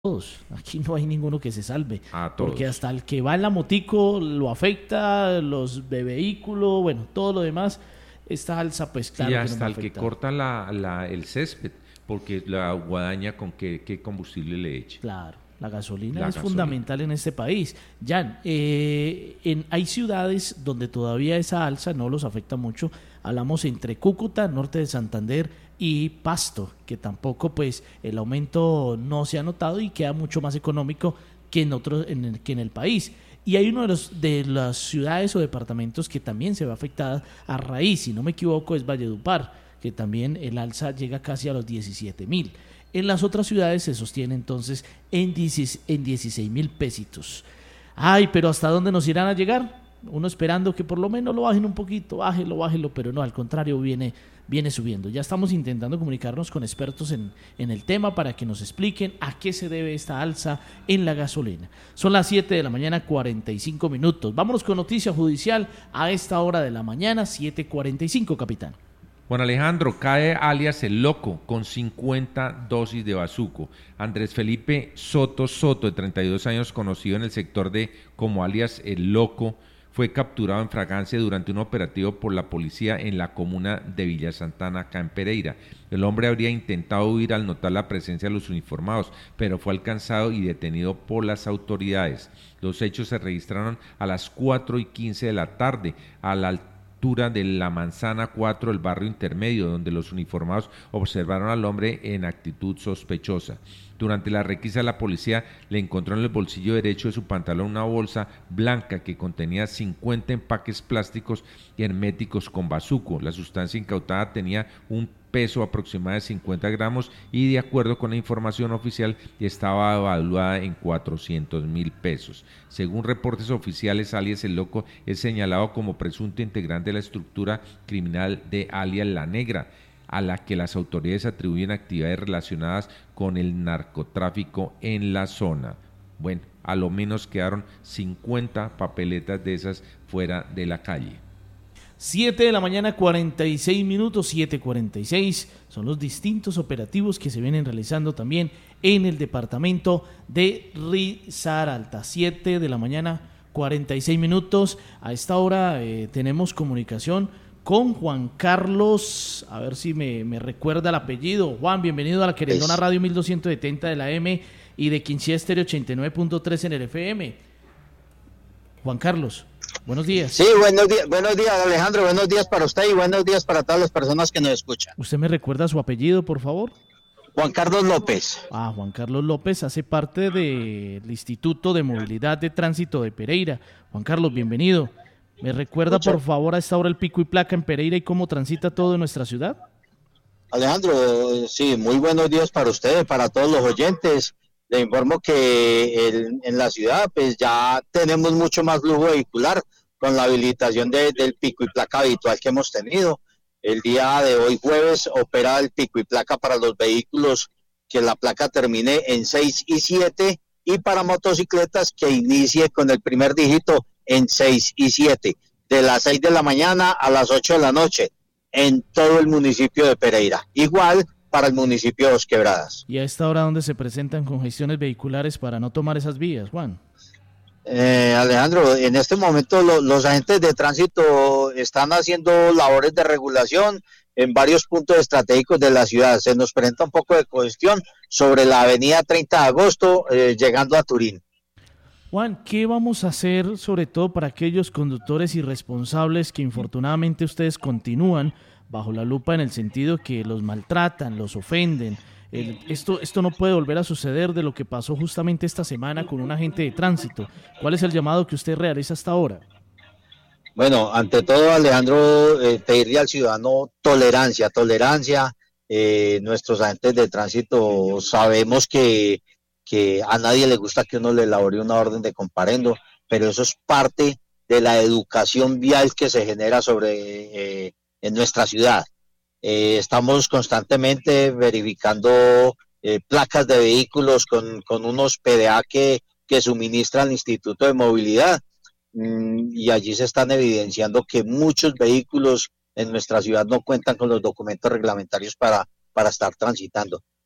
todos. Aquí no hay ninguno que se salve, A porque todos. hasta el que va en la motico lo afecta, los de vehículo, bueno, todo lo demás, esta alza pues Y claro que nos va hasta a el que afectar. corta el césped, porque la guadaña con qué combustible le echa. Claro, la gasolina La es gasolina. fundamental en este país. Jan, hay ciudades donde todavía esa alza no los afecta mucho. Hablamos entre Cúcuta, norte de Santander y Pasto, que tampoco pues el aumento no se ha notado y queda mucho más económico que en otros, que en el país. Y hay uno de las ciudades o departamentos que también se ve afectada a raíz, si no me equivoco, es Valledupar, que también el alza llega casi a los 17.000. En las otras ciudades se sostiene entonces en 16.000 pesitos. Ay, pero ¿hasta dónde nos irán a llegar? Uno esperando que por lo menos lo bajen un poquito, bájelo, pero no, al contrario, viene subiendo. Ya estamos intentando comunicarnos con expertos en el tema para que nos expliquen a qué se debe esta alza en la gasolina. Son las 7 de la mañana, 45 minutos. Vámonos con noticia judicial a esta hora de la mañana, 7:45, capitán. Juan Alejandro cae alias El Loco con 50 dosis de bazuco. Andrés Felipe Soto, de 32 años, conocido en el sector de como alias El Loco, fue capturado en fragancia durante un operativo por la policía en la comuna de Villa Santana, acá en Pereira. El hombre habría intentado huir al notar la presencia de los uniformados, pero fue alcanzado y detenido por las autoridades. Los hechos se registraron a las 4:15 de la tarde, a la altura de la Manzana 4 del barrio intermedio, donde los uniformados observaron al hombre en actitud sospechosa. Durante la requisa, la policía le encontró en el bolsillo derecho de su pantalón una bolsa blanca que contenía 50 empaques plásticos y herméticos con bazuco. La sustancia incautada tenía un peso aproximado de 50 gramos y, de acuerdo con la información oficial, estaba evaluada en 400.000 pesos. Según reportes oficiales, alias El Loco es señalado como presunto integrante de la estructura criminal de alias La Negra, a la que las autoridades atribuyen actividades relacionadas con el narcotráfico en la zona. Bueno, a lo menos quedaron 50 papeletas de esas fuera de la calle. 7 de la mañana, 46 minutos, 7:46. Son los distintos operativos que se vienen realizando también en el departamento de Risaralda. 7 de la mañana, 46 minutos. A esta hora tenemos comunicación con Juan Carlos. A ver si me recuerda el apellido. Juan, bienvenido a la Querendona Es, Radio 1270 de la M y de Quinchía Estéreo 89.3 en el FM. Juan Carlos, buenos días. sí, buenos días Alejandro, buenos días para usted y buenos días para todas las personas que nos escuchan. ¿Usted me recuerda su apellido, por favor? Juan Carlos López. Juan Carlos López hace parte del Instituto de Movilidad de Tránsito de Pereira. Juan Carlos, bienvenido. ¿Me recuerda, Mucho, por favor, a esta hora el pico y placa en Pereira y cómo transita todo en nuestra ciudad? Alejandro, sí, muy buenos días para usted, para todos los oyentes. Le informo que en la ciudad pues ya tenemos mucho más flujo vehicular con la habilitación del pico y placa habitual que hemos tenido. El día de hoy jueves opera el pico y placa para los vehículos que la placa termine en 6 y 7 y para motocicletas que inicie con el primer dígito en 6 y 7 de las 6 de la mañana a las 8 de la noche en todo el municipio de Pereira. Igual para el municipio de Dos Quebradas. ¿Y a esta hora dónde se presentan congestiones vehiculares para no tomar esas vías, Juan? Alejandro, en este momento los agentes de tránsito están haciendo labores de regulación en varios puntos estratégicos de la ciudad. Se nos presenta un poco de congestión sobre la avenida 30 de agosto, llegando a Turín. Juan, ¿qué vamos a hacer sobre todo para aquellos conductores irresponsables que infortunadamente ustedes continúan bajo la lupa en el sentido que los maltratan, los ofenden? Esto no puede volver a suceder de lo que pasó justamente esta semana con un agente de tránsito. ¿Cuál es el llamado que usted realiza hasta ahora? Bueno, ante todo, Alejandro, pedirle al ciudadano tolerancia. Nuestros agentes de tránsito sabemos que a nadie le gusta que uno le elabore una orden de comparendo, pero eso es parte de la educación vial que se genera en nuestra ciudad. Estamos constantemente verificando placas de vehículos con unos PDA que suministra el Instituto de Movilidad, y allí se están evidenciando que muchos vehículos en nuestra ciudad no cuentan con los documentos reglamentarios para estar transitando.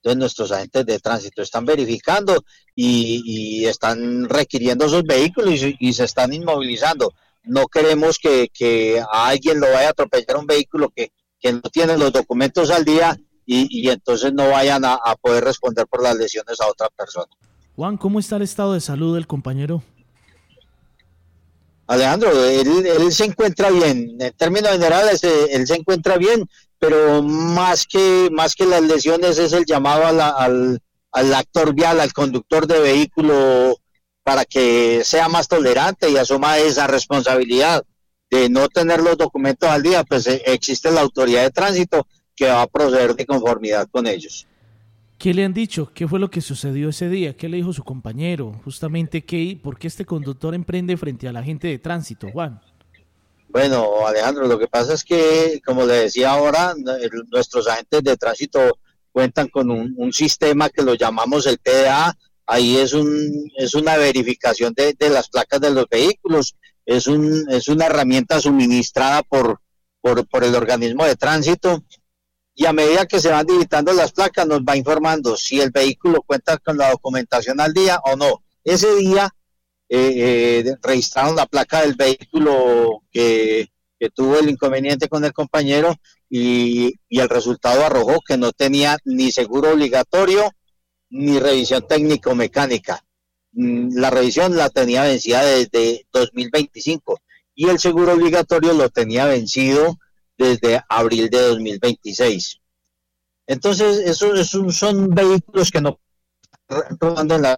Entonces nuestros agentes de tránsito están verificando y están requiriendo esos vehículos y se están inmovilizando. No queremos que a alguien lo vaya a atropellar un vehículo que no tiene los documentos al día y entonces no vayan a poder responder por las lesiones a otra persona. Juan, ¿cómo está el estado de salud del compañero? Alejandro, él se encuentra bien, en términos generales él se encuentra bien, pero más que las lesiones es el llamado al actor vial, al conductor de vehículo, para que sea más tolerante y asuma esa responsabilidad de no tener los documentos al día. Pues existe la autoridad de tránsito que va a proceder de conformidad con ellos. ¿Qué le han dicho? ¿Qué fue lo que sucedió ese día? ¿Qué le dijo su compañero? Justamente, ¿por qué este conductor emprende frente a la gente de tránsito, Juan? Bueno, Alejandro, lo que pasa es que, como le decía ahora, nuestros agentes de tránsito cuentan con un sistema que lo llamamos el PDA. Ahí es una verificación de las placas de los vehículos. Es una herramienta suministrada por el organismo de tránsito. Y a medida que se van digitando las placas nos va informando si el vehículo cuenta con la documentación al día o no. Ese día registraron la placa del vehículo que tuvo el inconveniente con el compañero y el resultado arrojó que no tenía ni seguro obligatorio ni revisión técnico-mecánica. La revisión la tenía vencida desde 2025 y el seguro obligatorio lo tenía vencido desde abril de 2026. Entonces, esos son vehículos que no rodando en la...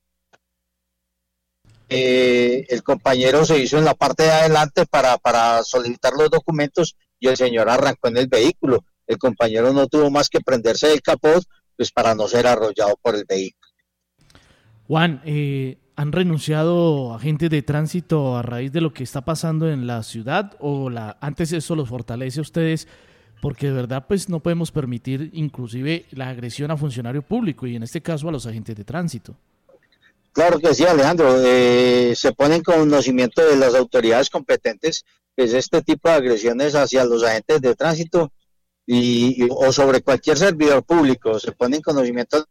el compañero se hizo en la parte de adelante para solicitar los documentos y el señor arrancó en el vehículo. El compañero no tuvo más que prenderse del capot, pues para no ser arrollado por el vehículo. Juan, ¿han renunciado agentes de tránsito a raíz de lo que está pasando en la ciudad o antes eso los fortalece a ustedes? Porque de verdad pues no podemos permitir inclusive la agresión a funcionario público y en este caso a los agentes de tránsito. Claro que sí, Alejandro. Se pone en conocimiento de las autoridades competentes pues este tipo de agresiones hacia los agentes de tránsito o sobre cualquier servidor público. Se pone en conocimiento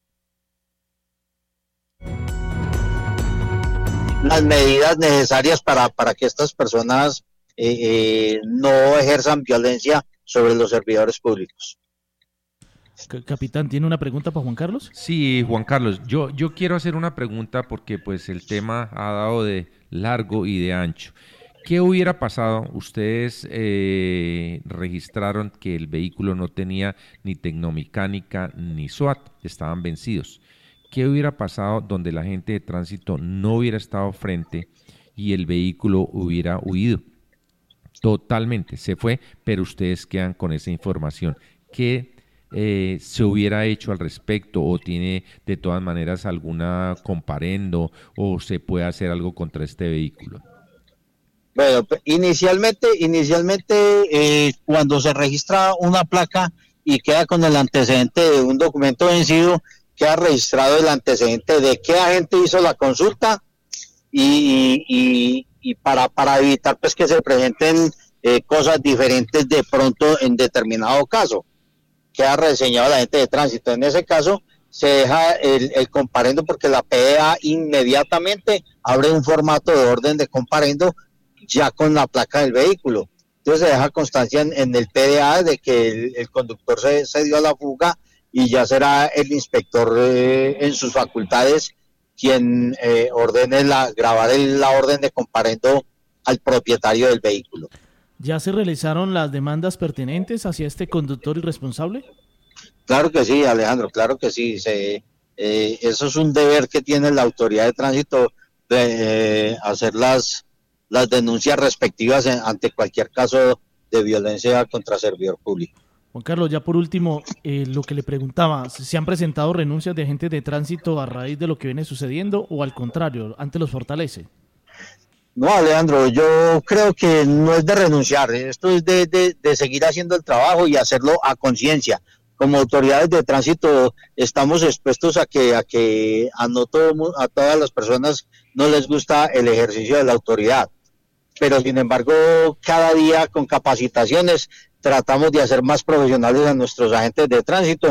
las medidas necesarias para que estas personas no ejerzan violencia sobre los servidores públicos. Capitán, ¿tiene una pregunta para Juan Carlos? Sí, Juan Carlos, yo quiero hacer una pregunta porque pues el tema ha dado de largo y de ancho. ¿Qué hubiera pasado? Ustedes registraron que el vehículo no tenía ni tecnomecánica ni SOAT, estaban vencidos. ¿Qué hubiera pasado donde la gente de tránsito no hubiera estado frente y el vehículo hubiera huido? Totalmente, se fue, pero ustedes quedan con esa información. ¿Qué se hubiera hecho al respecto o tiene de todas maneras alguna comparendo o se puede hacer algo contra este vehículo? Bueno, inicialmente cuando se registra una placa y queda con el antecedente de un documento vencido, queda registrado el antecedente de qué agente hizo la consulta y para evitar pues que se presenten cosas diferentes de pronto en determinado caso. Queda reseñado la agente de tránsito. En ese caso se deja el comparendo porque la PDA inmediatamente abre un formato de orden de comparendo ya con la placa del vehículo. Entonces se deja constancia en el PDA de que el conductor se dio a la fuga y ya será el inspector en sus facultades quien ordene grabar la orden de comparendo al propietario del vehículo. ¿Ya se realizaron las demandas pertinentes hacia este conductor irresponsable? Claro que sí, Alejandro, claro que sí. Eso es un deber que tiene la autoridad de tránsito de hacer las denuncias respectivas ante cualquier caso de violencia contra servidor público. Juan Carlos, ya por último, lo que le preguntaba, ¿se han presentado renuncias de agentes de tránsito a raíz de lo que viene sucediendo o al contrario, antes los fortalece? No, Alejandro, yo creo que no es de renunciar, esto es de seguir haciendo el trabajo y hacerlo a conciencia. Como autoridades de tránsito estamos expuestos a que a todas las personas no les gusta el ejercicio de la autoridad, pero sin embargo cada día con capacitaciones tratamos de hacer más profesionales a nuestros agentes de tránsito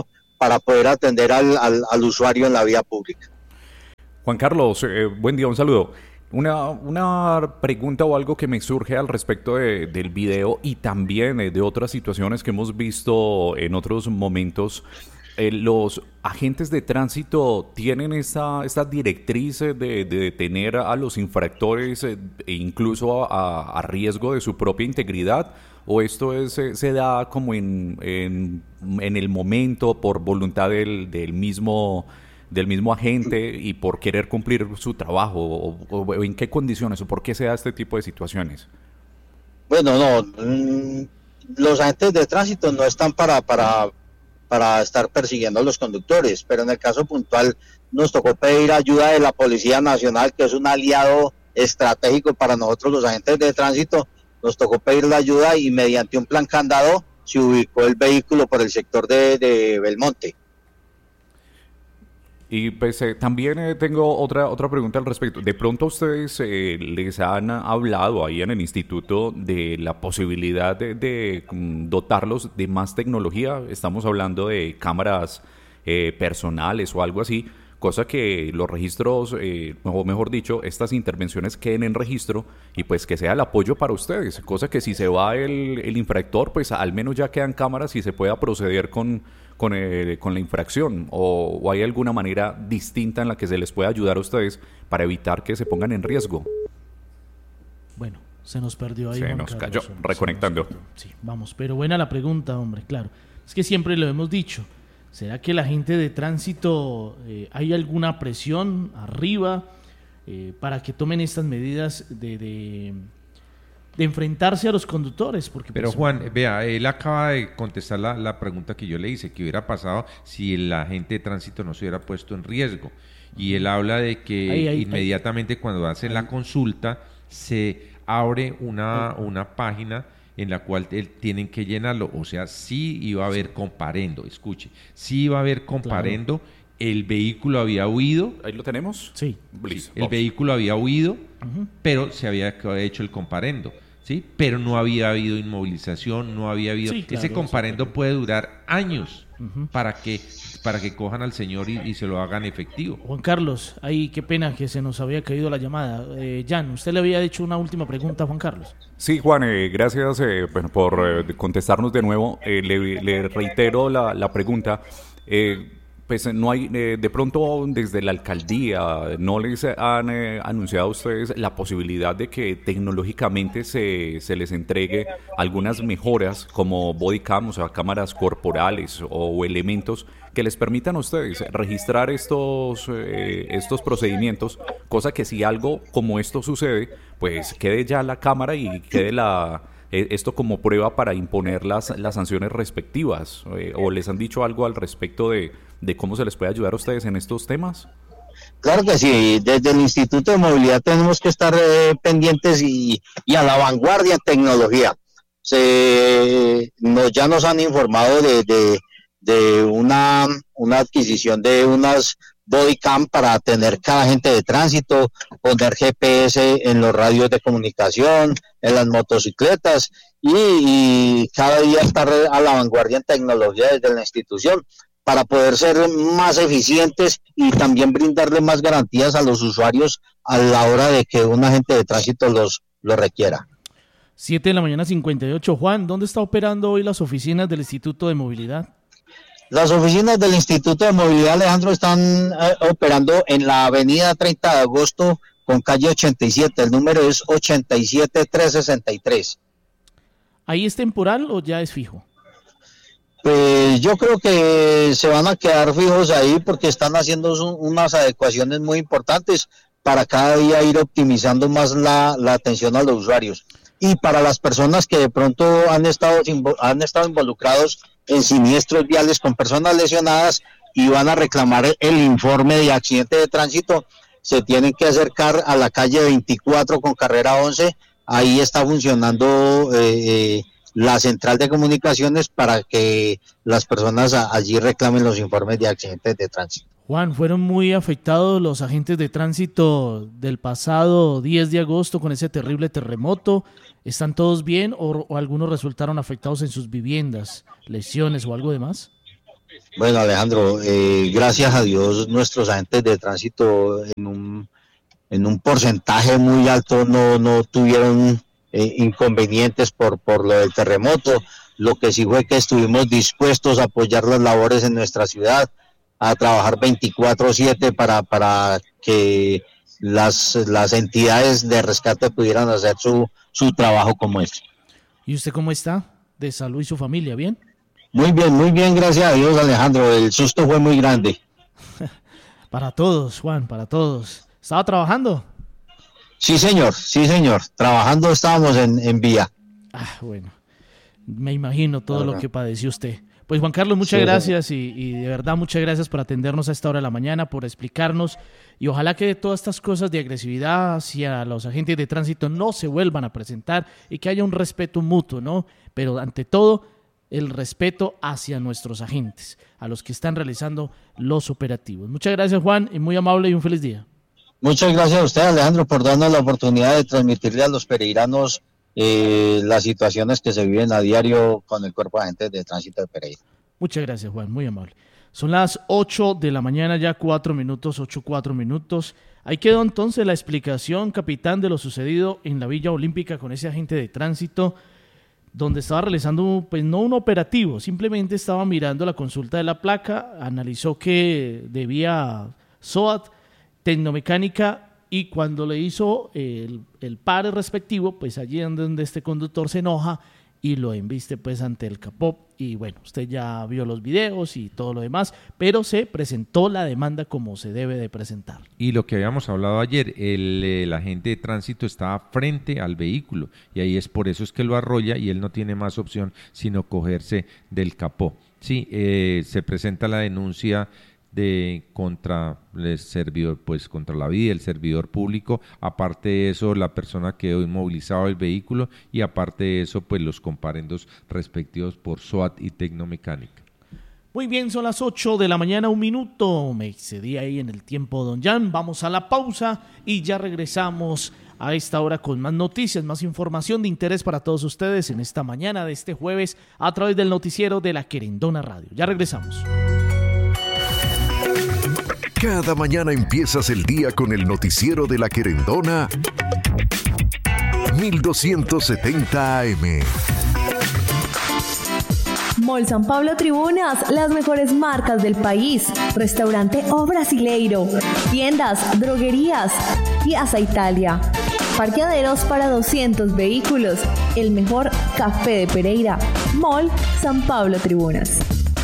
para poder atender al usuario en la vía pública. Juan Carlos, buen día, un saludo. Una pregunta o algo que me surge al respecto del video y también de otras situaciones que hemos visto en otros momentos. Los agentes de tránsito tienen esta directriz de detener a los infractores e incluso a riesgo de su propia integridad, o esto se da como en el momento por voluntad del mismo agente y por querer cumplir su trabajo, o en qué condiciones o por qué se da este tipo de situaciones? Bueno, no, los agentes de tránsito no están para estar persiguiendo a los conductores, pero en el caso puntual nos tocó pedir ayuda de la Policía Nacional, que es un aliado estratégico para nosotros los agentes de tránsito. Nos tocó pedir la ayuda y mediante un plan candado se ubicó el vehículo por el sector de Belmonte. Y pues también tengo otra pregunta al respecto. De pronto ustedes les han hablado ahí en el instituto de la posibilidad de dotarlos de más tecnología. Estamos hablando de cámaras personales o algo así, cosa que los registros, o mejor dicho, estas intervenciones queden en registro y pues que sea el apoyo para ustedes, cosa que si se va el infractor, pues al menos ya quedan cámaras y se pueda proceder con la infracción, o hay alguna manera distinta en la que se les pueda ayudar a ustedes para evitar que se pongan en riesgo. Bueno, se nos perdió ahí. Se nos cayó, reconectando. Sí, vamos, pero buena la pregunta, hombre, claro. Es que siempre lo hemos dicho. ¿Será que la gente de tránsito hay alguna presión arriba para que tomen estas medidas de enfrentarse a los conductores? Pero Juan, vea, él acaba de contestar la pregunta que yo le hice, que hubiera pasado si el agente de tránsito no se hubiera puesto en riesgo. Y él habla de que inmediatamente cuando hacen la consulta se abre una página en la cual tienen que llenarlo. O sea, sí iba a haber comparendo, escuche, sí iba a haber comparendo, claro. El vehículo había huido. ¿Ahí lo tenemos? Sí. Listo. El vehículo había huido, pero se había hecho el comparendo. ¿Sí? Pero no había habido inmovilización, no había habido... Sí, claro, ese comparendo puede durar años para que cojan al señor y se lo hagan efectivo. Juan Carlos, ay, qué pena que se nos había caído la llamada. Jan, usted le había hecho una última pregunta a Juan Carlos. Sí, Juan, gracias por contestarnos de nuevo. Le reitero la pregunta. Pues no hay, de pronto desde la alcaldía, ¿no les han anunciado a ustedes la posibilidad de que tecnológicamente se les entregue algunas mejoras como body cam, o sea, cámaras corporales o elementos que les permitan a ustedes registrar estos procedimientos, cosa que si algo como esto sucede, pues quede ya la cámara y quede esto como prueba para imponer las sanciones respectivas? ¿O les han dicho algo al respecto de cómo se les puede ayudar a ustedes en estos temas? Claro que sí, desde el Instituto de Movilidad tenemos que estar pendientes y a la vanguardia en tecnología. Ya nos han informado de una adquisición de unas bodycam para tener cada agente de tránsito, poner GPS en los radios de comunicación, en las motocicletas y cada día estar a la vanguardia en tecnología desde la institución para poder ser más eficientes y también brindarle más garantías a los usuarios a la hora de que un agente de tránsito lo requiera. 7:58 a.m. Juan, ¿dónde está operando hoy las oficinas del Instituto de Movilidad? Las oficinas del Instituto de Movilidad, Alejandro, están operando en la avenida 30 de agosto con calle 87. El número es 87363. ¿Ahí es temporal o ya es fijo? Pues yo creo que se van a quedar fijos ahí porque están haciendo unas adecuaciones muy importantes para cada día ir optimizando más la atención a los usuarios. Y para las personas que de pronto han estado involucrados en siniestros viales con personas lesionadas y van a reclamar el informe de accidente de tránsito, se tienen que acercar a la calle 24 con carrera 11. Ahí está funcionando la central de comunicaciones para que las personas allí reclamen los informes de accidentes de tránsito. Juan, ¿fueron muy afectados los agentes de tránsito del pasado 10 de agosto con ese terrible terremoto? ¿Están todos bien o algunos resultaron afectados en sus viviendas, lesiones o algo demás? Bueno, Alejandro, gracias a Dios nuestros agentes de tránsito en un porcentaje muy alto no tuvieron inconvenientes por lo del terremoto. Lo que sí fue que estuvimos dispuestos a apoyar las labores en nuestra ciudad, a trabajar 24/7 para que las entidades de rescate pudieran hacer su trabajo como es. ¿Y usted cómo está? ¿De salud y su familia? ¿Bien? Muy bien, gracias a Dios, Alejandro. El susto fue muy grande. Para todos, Juan, para todos. ¿Estaba trabajando? Sí, señor. Trabajando estábamos en vía. Bueno, me imagino todo lo que padeció usted. Pues Juan Carlos, muchas gracias y de verdad muchas gracias por atendernos a esta hora de la mañana, por explicarnos y ojalá que todas estas cosas de agresividad hacia los agentes de tránsito no se vuelvan a presentar y que haya un respeto mutuo, ¿no? Pero ante todo, el respeto hacia nuestros agentes, a los que están realizando los operativos. Muchas gracias, Juan, y muy amable y un feliz día. Muchas gracias a usted, Alejandro, por darnos la oportunidad de transmitirle a los pereiranos las situaciones que se viven a diario con el Cuerpo de Agentes de Tránsito de Pereira. Muchas gracias, Juan, muy amable. Son las 8 de la mañana, ya 4 minutos, 8:04 minutos. Ahí quedó entonces la explicación, capitán, de lo sucedido en la Villa Olímpica con ese agente de tránsito, donde estaba realizando, pues no un operativo, simplemente estaba mirando la consulta de la placa, analizó que debía SOAT, tecnomecánica, y cuando le hizo el pare respectivo, pues allí es donde este conductor se enoja y lo embiste pues ante el capó. Y bueno, usted ya vio los videos y todo lo demás, pero se presentó la demanda como se debe de presentar. Y lo que habíamos hablado ayer, el agente de tránsito estaba frente al vehículo y ahí es por eso es que lo arrolla y él no tiene más opción sino cogerse del capó. Sí, se presenta la denuncia contra el servidor, pues contra la vida del servidor público. Aparte de eso, la persona quedó inmovilizada del vehículo y aparte de eso, pues los comparendos respectivos por SOAT y tecnomecánica. Muy bien, son las 8 de la mañana, 1 minuto. Me excedí ahí en el tiempo, don Jan. Vamos a la pausa y ya regresamos a esta hora con más noticias, más información de interés para todos ustedes en esta mañana de este jueves a través del noticiero de La Querendona Radio. Ya regresamos. Cada mañana empiezas el día con el noticiero de La Querendona 1270 AM. Mall San Pablo Tribunas, las mejores marcas del país. Restaurante O Brasileiro, tiendas, droguerías, Piazza Italia, parqueaderos para 200 vehículos, el mejor café de Pereira. Mall San Pablo Tribunas.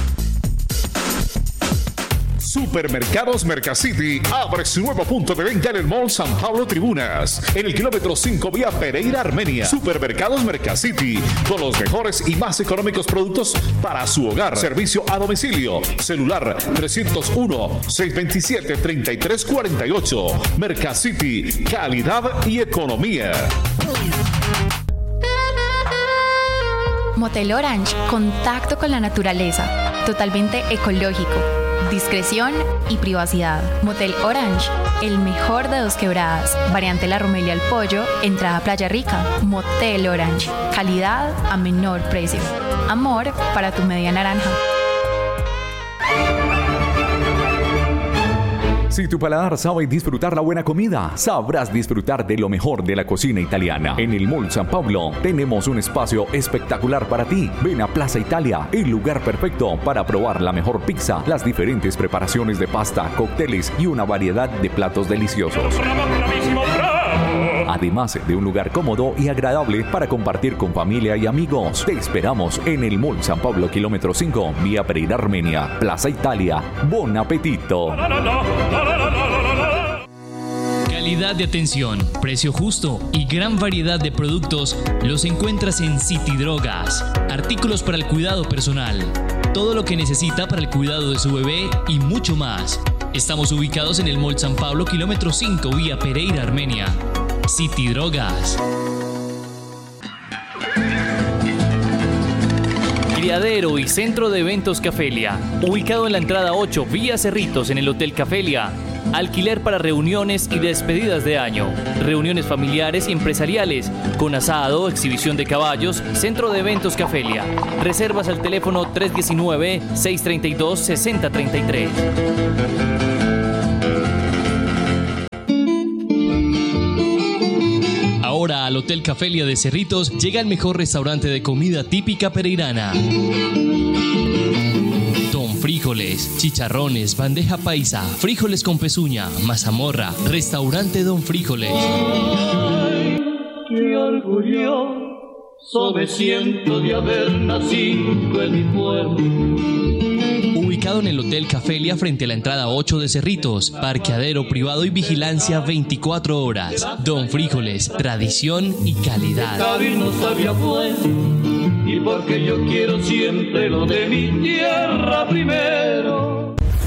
Supermercados Mercacity abre su nuevo punto de venta en el Mall San Pablo Tribunas, en el kilómetro 5 vía Pereira, Armenia. Supermercados Mercacity, con los mejores y más económicos productos para su hogar. Servicio a domicilio. Celular 301-627-3348. Mercacity, calidad y economía. Motel Orange, contacto con la naturaleza, totalmente ecológico. Discreción y privacidad. Motel Orange, el mejor de Dos Quebradas. Variante La Romelia al Pollo, entrada Playa Rica. Motel Orange, calidad a menor precio. Amor para tu media naranja. Si tu paladar sabe disfrutar la buena comida, sabrás disfrutar de lo mejor de la cocina italiana. En el Mall San Pablo tenemos un espacio espectacular para ti. Ven a Plaza Italia, el lugar perfecto para probar la mejor pizza, las diferentes preparaciones de pasta, cócteles y una variedad de platos deliciosos. Además de un lugar cómodo y agradable para compartir con familia y amigos. Te esperamos en el Mall San Pablo, kilómetro 5, vía Pereira, Armenia. Plaza Italia. Bon apetito. Calidad de atención, precio justo y gran variedad de productos los encuentras en City Drogas. Artículos para el cuidado personal, todo lo que necesita para el cuidado de su bebé y mucho más. Estamos ubicados en el Mall San Pablo, kilómetro 5, vía Pereira, Armenia. City Drogas. Criadero y Centro de Eventos Cafelia, ubicado en la entrada 8, vía Cerritos, en el Hotel Cafelia. Alquiler para reuniones y despedidas de año. Reuniones familiares y empresariales. Con asado, exhibición de caballos, centro de eventos Cafelia. Reservas al teléfono 319-632-6033. Ahora al Hotel Cafelia de Cerritos llega el mejor restaurante de comida típica pereirana. Don Frijoles, chicharrones, bandeja paisa, frijoles con pezuña, mazamorra, restaurante Don Frijoles. Ay, qué orgulloso me siento de haber nacido en mi pueblo. Ubicado en el Hotel Cafelia frente a la entrada 8 de Cerritos, parqueadero privado y vigilancia 24 horas. Don Frijoles, tradición y calidad. No sabía pues, y porque yo quiero siempre lo de mi tierra primero.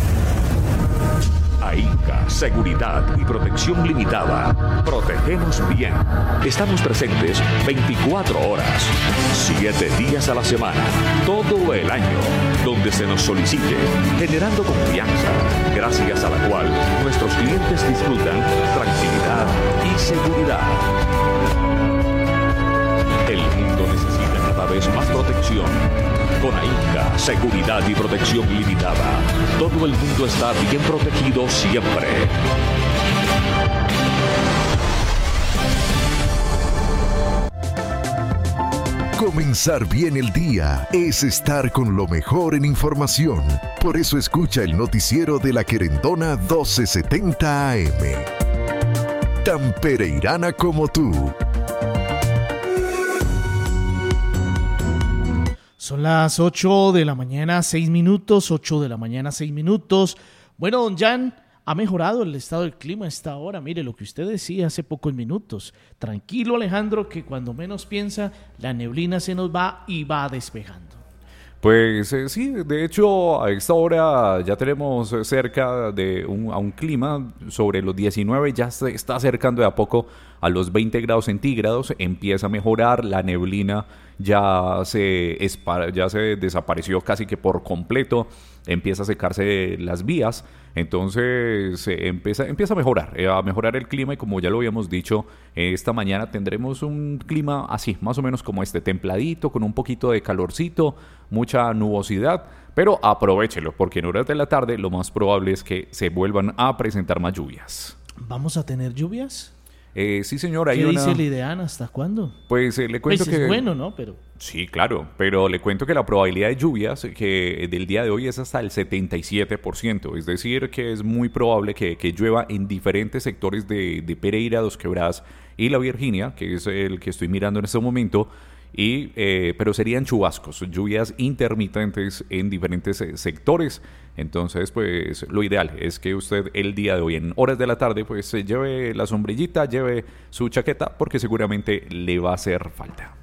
AINCA, Seguridad y Protección Limitada. Protegemos bien. Estamos presentes 24 horas, 7 días a la semana, todo el año, donde se nos solicite, generando confianza, gracias a la cual nuestros clientes disfrutan tranquilidad y seguridad. El mundo necesita cada vez más protección. Con AINCA, Seguridad y Protección Limitada, todo el mundo está bien protegido siempre. Comenzar bien el día es estar con lo mejor en información. Por eso escucha el noticiero de La Querendona 1270 AM. Tan pereirana como tú. Son las 8 de la mañana, 6 minutos, 8 de la mañana, 6 minutos. Bueno, don Jan, ha mejorado el estado del clima a esta hora. Mire lo que usted decía hace pocos minutos. Tranquilo, Alejandro, que cuando menos piensa, la neblina se nos va y va despejando. Pues sí, de hecho a esta hora ya tenemos cerca de a un clima sobre los 19, ya se está acercando de a poco a los 20 grados centígrados, empieza a mejorar, la neblina ya se desapareció casi que por completo, empieza a secarse las vías, entonces empieza a mejorar el clima y como ya lo habíamos dicho, esta mañana tendremos un clima así, más o menos como templadito, con un poquito de calorcito, mucha nubosidad, pero aprovéchelo porque en horas de la tarde lo más probable es que se vuelvan a presentar más lluvias. ¿Vamos a tener lluvias? Sí, señor. ¿Qué dice el IDEAN? ¿Hasta cuándo? Pues le cuento que... es bueno, ¿no? Pero... Sí, claro, pero le cuento que la probabilidad de lluvias que del día de hoy es hasta el 77%, es decir, que es muy probable que llueva en diferentes sectores de Pereira, Dos Quebradas y La Virginia, que es el que estoy mirando en este momento, pero serían chubascos, lluvias intermitentes en diferentes sectores. Entonces, pues lo ideal es que usted el día de hoy, en horas de la tarde, pues se lleve la sombrillita, lleve su chaqueta, porque seguramente le va a hacer falta.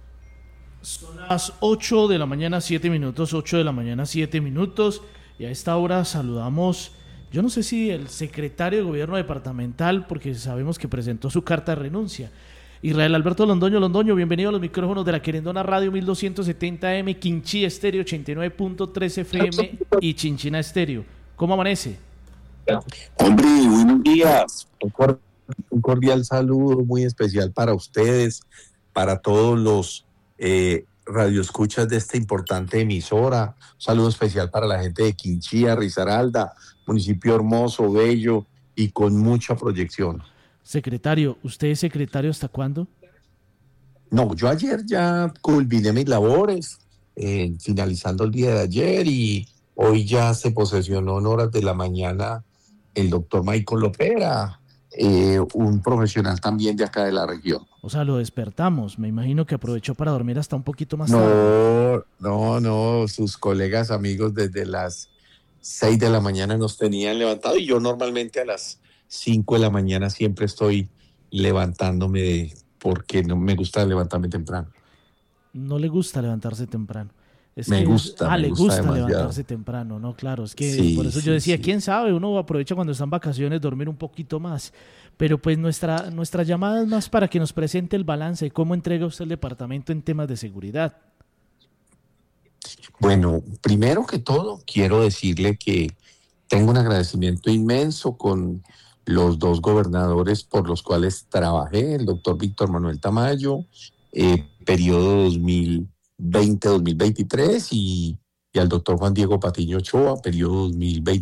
Son las 8 de la mañana, 7 minutos, 8 de la mañana, 7 minutos, y a esta hora saludamos, yo no sé si el secretario de Gobierno departamental, porque sabemos que presentó su carta de renuncia, Israel Alberto Londoño, bienvenido a los micrófonos de La Querendona Radio 1270M, Quinchí Estéreo 89.3 FM y Chinchina Estéreo. ¿Cómo amanece? Hombre, buenos días. Un cordial saludo muy especial para ustedes, para todos los radioescuchas de esta importante emisora. Un saludo especial para la gente de Quinchía, Risaralda, municipio hermoso, bello y con mucha proyección. Secretario, ¿usted es secretario hasta cuándo? No, yo ayer ya culminé mis labores, finalizando el día de ayer, y hoy ya se posesionó en horas de la mañana el doctor Michael Lopera, un profesional también de acá de la región. O sea, lo despertamos, me imagino que aprovechó para dormir hasta un poquito más tarde. No, sus colegas amigos desde las 6 de la mañana nos tenían levantado, y yo normalmente a las 5 de la mañana siempre estoy levantándome porque no me gusta levantarme temprano. No le gusta levantarse temprano. Le gusta levantarse temprano, ¿no? Claro, es que sí, por eso yo decía, quién sabe, uno aprovecha cuando están vacaciones dormir un poquito más. Pero pues nuestra llamada es más para que nos presente el balance de cómo entrega usted el departamento en temas de seguridad. Bueno, primero que todo, quiero decirle que tengo un agradecimiento inmenso con los dos gobernadores por los cuales trabajé, el doctor Víctor Manuel Tamayo, periodo 2020-2023, y al doctor Juan Diego Patiño Ochoa, periodo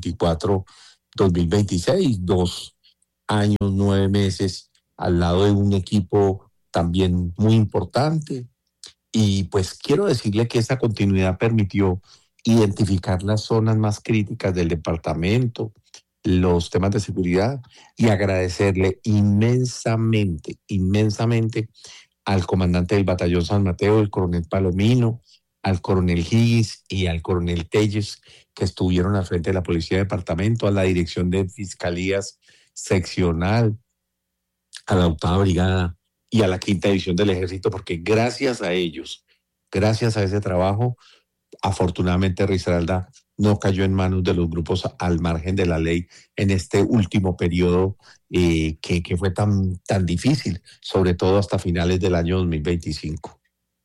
2024-2026, 2 años, 9 meses al lado de un equipo también muy importante. Y pues quiero decirle que esa continuidad permitió identificar las zonas más críticas del departamento, los temas de seguridad, y agradecerle inmensamente al comandante del Batallón San Mateo, el coronel Palomino, al coronel Higgins y al coronel Telles, que estuvieron al frente de la Policía de Departamento, a la Dirección de Fiscalías Seccional, a la 8ª Brigada y a la 5ª División del Ejército, porque gracias a ellos, gracias a ese trabajo, afortunadamente Risaralda no cayó en manos de los grupos al margen de la ley en este último periodo que fue tan difícil, sobre todo hasta finales del año 2025.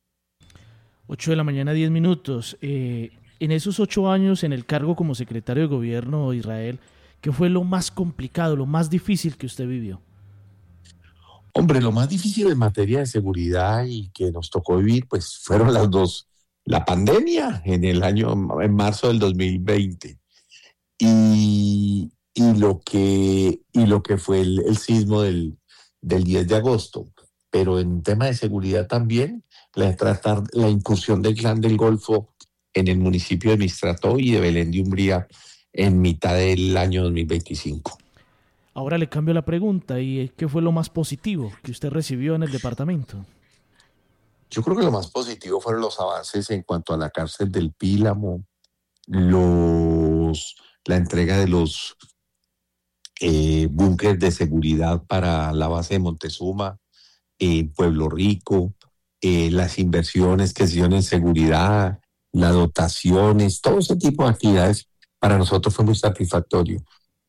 8:10 a.m. En esos 8 años en el cargo como secretario de gobierno, Israel, ¿qué fue lo más complicado, lo más difícil que usted vivió? Hombre, lo más difícil en materia de seguridad y que nos tocó vivir, pues fueron las dos. La pandemia en marzo del 2020 y lo que fue el sismo del 10 de agosto. Pero en tema de seguridad también, la incursión del Clan del Golfo en el municipio de Mistrató y de Belén de Umbría en mitad del año 2025. Ahora le cambio la pregunta, ¿y qué fue lo más positivo que usted recibió en el departamento? Yo creo que lo más positivo fueron los avances en cuanto a la cárcel del Pílamo, la entrega de los búnkeres de seguridad para la base de Montezuma, Pueblo Rico, las inversiones que se hicieron en seguridad, las dotaciones, todo ese tipo de actividades para nosotros fue muy satisfactorio.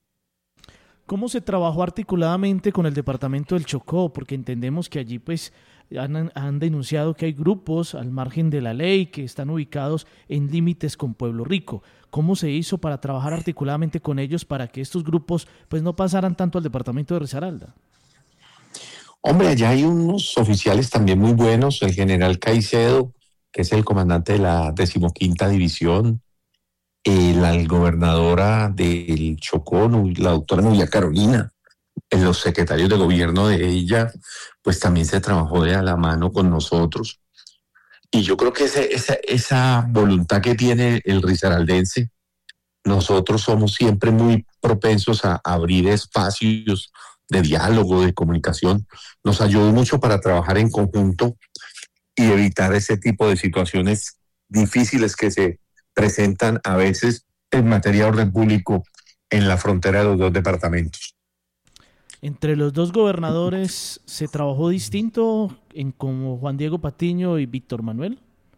¿Cómo se trabajó articuladamente con el departamento del Chocó? Porque entendemos que allí pues han denunciado que hay grupos al margen de la ley que están ubicados en límites con Pueblo Rico. ¿Cómo se hizo para trabajar articuladamente con ellos para que estos grupos pues no pasaran tanto al departamento de Risaralda? Hombre, allá hay unos oficiales también muy buenos, el general Caicedo, que es el comandante de la 15ª División, la gobernadora del Chocó, la doctora Nuria Carolina, los secretarios de gobierno de ella, pues también se trabajó de a la mano con nosotros. Y yo creo que esa voluntad que tiene el risaraldense, nosotros somos siempre muy propensos a abrir espacios de diálogo, de comunicación. Nos ayudó mucho para trabajar en conjunto y evitar ese tipo de situaciones difíciles que se presentan a veces en materia de orden público en la frontera de los dos departamentos. ¿Entre los dos gobernadores se trabajó distinto como Juan Diego Patiño y Víctor Manuel?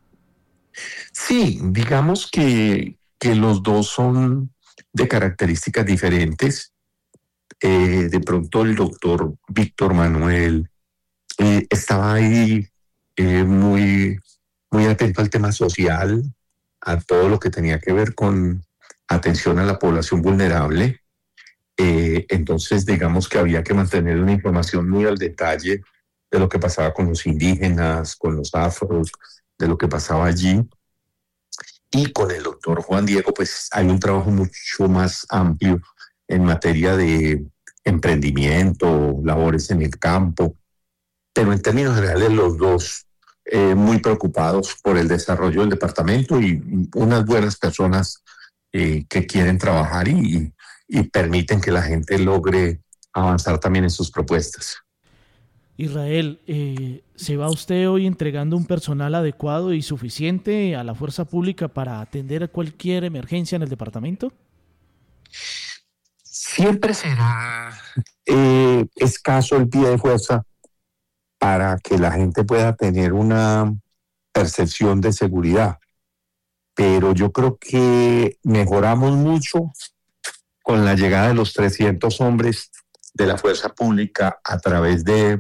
Sí, digamos que los dos son de características diferentes. De pronto el doctor Víctor Manuel estaba ahí muy atento al tema social, a todo lo que tenía que ver con atención a la población vulnerable. Entonces, digamos que había que mantener una información muy al detalle de lo que pasaba con los indígenas, con los afros, de lo que pasaba allí. Y con el doctor Juan Diego, pues hay un trabajo mucho más amplio en materia de emprendimiento, labores en el campo. Pero en términos generales, los dos muy preocupados por el desarrollo del departamento y unas buenas personas que quieren trabajar y permiten que la gente logre avanzar también en sus propuestas. Israel, ¿se va usted hoy entregando un personal adecuado y suficiente a la fuerza pública para atender a cualquier emergencia en el departamento? Siempre será escaso el pie de fuerza para que la gente pueda tener una percepción de seguridad. Pero yo creo que mejoramos mucho con la llegada de los 300 hombres de la fuerza pública a través del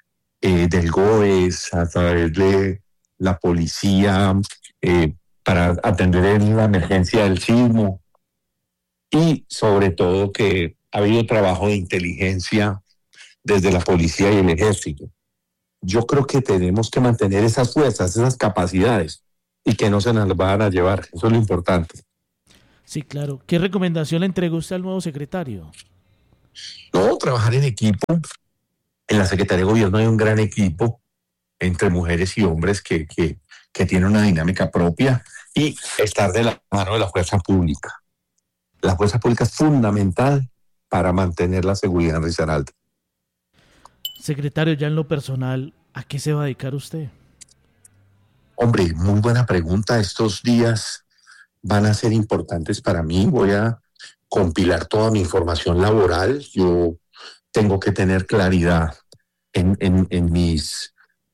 GOES, a través de la policía, para atender la emergencia del sismo. y sobre todo que ha habido trabajo de inteligencia desde la policía y el ejército. Yo creo que tenemos que mantener esas fuerzas, esas capacidades y que no se nos van a llevar. Eso es lo importante. Sí, claro. ¿Qué recomendación le entregó usted al nuevo secretario? No, trabajar en equipo. En la Secretaría de Gobierno hay un gran equipo entre mujeres y hombres que tienen una dinámica propia y estar de la mano de la fuerza pública. La fuerza pública es fundamental para mantener la seguridad en Risaralda. Secretario, ya en lo personal, ¿a qué se va a dedicar usted? Hombre, muy buena pregunta. Estos días van a ser importantes para mí. Voy a compilar toda mi información laboral. Yo tengo que tener claridad en mis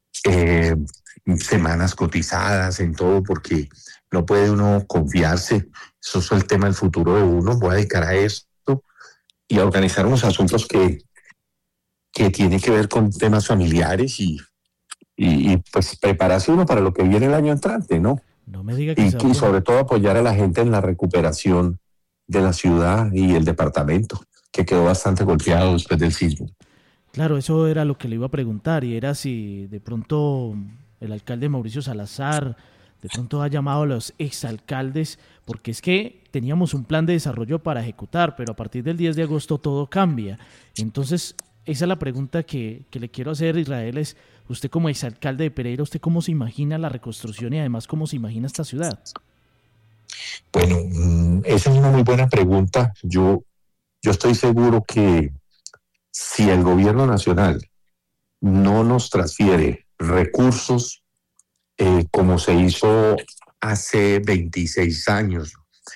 semanas cotizadas, en todo, porque no puede uno confiarse. Eso es el tema del futuro de uno. Voy a dedicar a esto y a organizar unos asuntos que tienen que ver con temas familiares y pues prepararse uno para lo que viene el año entrante, ¿no? No me diga que y sobre todo apoyar a la gente en la recuperación de la ciudad y el departamento, que quedó bastante golpeado después del sismo. Claro, eso era lo que le iba a preguntar, y era si de pronto el alcalde Mauricio Salazar de pronto ha llamado a los exalcaldes, porque es que teníamos un plan de desarrollo para ejecutar, pero a partir del 10 de agosto todo cambia. Entonces, esa es la pregunta que le quiero hacer, Israel, es usted como exalcalde de Pereira, ¿usted cómo se imagina la reconstrucción y además cómo se imagina esta ciudad? Bueno, esa es una muy buena pregunta. Yo estoy seguro que si el gobierno nacional no nos transfiere recursos como se hizo hace 26 años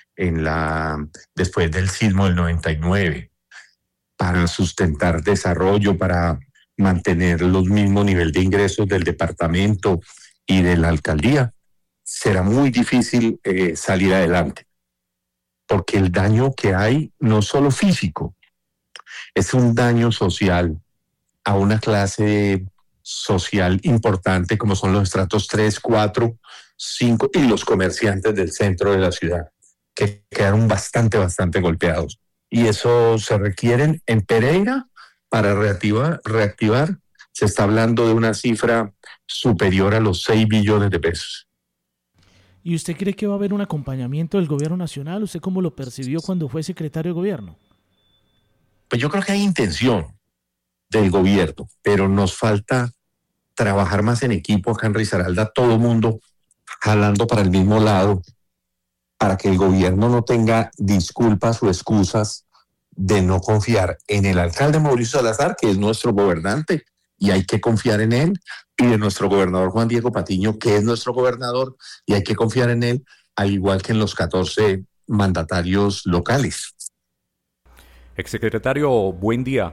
después del sismo del 99, para sustentar desarrollo, para mantener los mismos niveles de ingresos del departamento y de la alcaldía, será muy difícil salir adelante. Porque el daño que hay no es solo físico, es un daño social a una clase social importante como son los estratos 3, 4, 5 y los comerciantes del centro de la ciudad, que quedaron bastante golpeados. Y eso se requieren en Pereira para reactivar. Se está hablando de una cifra superior a los 6 billones de pesos. ¿Y usted cree que va a haber un acompañamiento del gobierno nacional? ¿Usted cómo lo percibió cuando fue secretario de gobierno? Pues yo creo que hay intención del gobierno, pero nos falta trabajar más en equipo acá en Risaralda, todo el mundo jalando para el mismo lado, para que el gobierno no tenga disculpas o excusas de no confiar en el alcalde Mauricio Salazar, que es nuestro gobernante, y hay que confiar en él, y de nuestro gobernador Juan Diego Patiño, que es nuestro gobernador, y hay que confiar en él, al igual que en los 14 mandatarios locales. Exsecretario, buen día.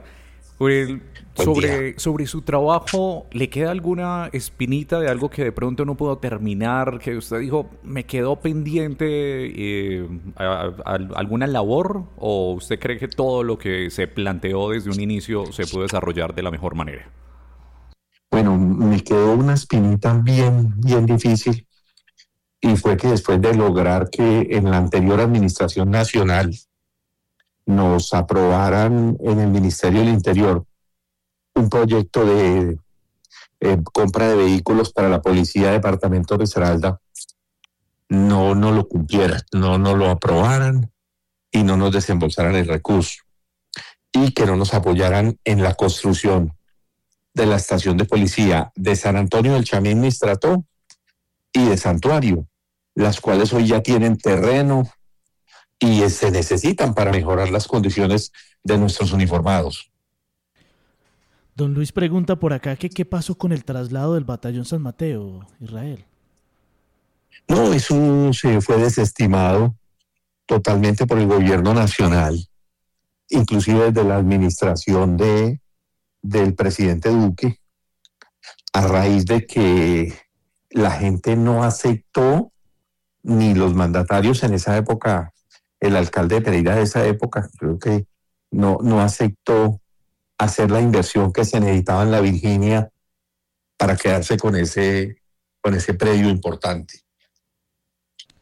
Sobre su trabajo, ¿le queda alguna espinita de algo que de pronto no pudo terminar? Que usted dijo, me quedó pendiente alguna labor, ¿o usted cree que todo lo que se planteó desde un inicio se pudo desarrollar de la mejor manera? Bueno, me quedó una espinita bien difícil, y fue que después de lograr que en la anterior administración nacional nos aprobaran en el Ministerio del Interior un proyecto de compra de vehículos para la Policía de Departamento de Risaralda, no lo cumplieran, no lo aprobaran y no nos desembolsaran el recurso, y que no nos apoyaran en la construcción de la estación de policía de San Antonio del Chamí Mistrató y de Santuario, las cuales hoy ya tienen terreno y se necesitan para mejorar las condiciones de nuestros uniformados. Don Luis pregunta por acá que qué pasó con el traslado del batallón San Mateo, Israel. No, eso se fue desestimado totalmente por el gobierno nacional, inclusive desde la administración del presidente Duque, a raíz de que la gente no aceptó, ni los mandatarios en esa época, el alcalde de Pereira de esa época, creo que no aceptó hacer la inversión que se necesitaba en la Virginia para quedarse con ese predio importante.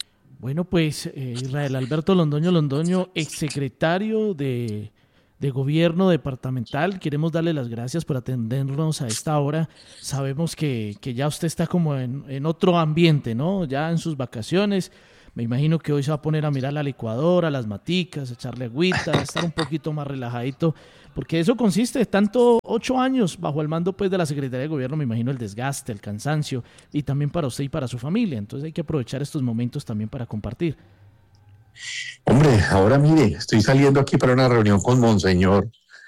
Bueno, pues Israel Alberto Londoño, exsecretario de Gobierno Departamental, queremos darle las gracias por atendernos a esta hora. Sabemos que ya usted está como en otro ambiente, ¿no? Ya en sus vacaciones. Me imagino que hoy se va a poner a mirar la licuadora, las maticas, a echarle agüita, a estar un poquito más relajadito, porque eso consiste tanto 8 años bajo el mando pues de la Secretaría de Gobierno, me imagino el desgaste, el cansancio, y también para usted y para su familia. Entonces hay que aprovechar estos momentos también para compartir. Hombre, ahora mire, estoy saliendo aquí para una reunión con Monseñor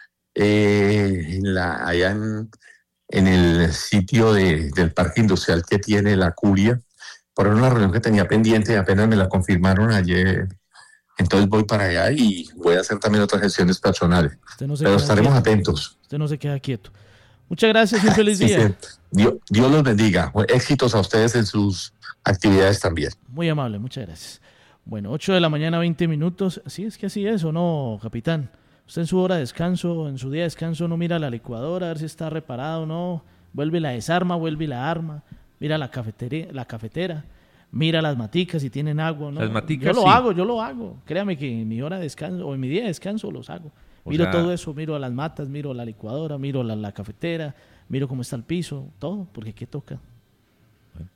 allá en el sitio del parque industrial que tiene la Curia, por una reunión que tenía pendiente, apenas me la confirmaron ayer. Entonces voy para allá y voy a hacer también otras gestiones personales. Pero estaremos atentos. Usted no se queda quieto. Muchas gracias y un feliz día. Dios los bendiga. Éxitos a ustedes en sus actividades también. Muy amable, muchas gracias. Bueno, 8 de la mañana, 20 minutos. Sí, es que así es, ¿o no, capitán? Usted en su hora de descanso, en su día de descanso, no mira la licuadora, a ver si está reparado o no. Vuelve y la desarma, vuelve y la arma. Mira la cafetera, mira las maticas si tienen agua, ¿no? Las maticas, yo lo hago. Créame que en mi hora de descanso o en mi día de descanso los hago. Miro todo eso, miro las matas, miro la licuadora, miro la cafetera, miro cómo está el piso, todo, porque ¿qué toca? Bueno.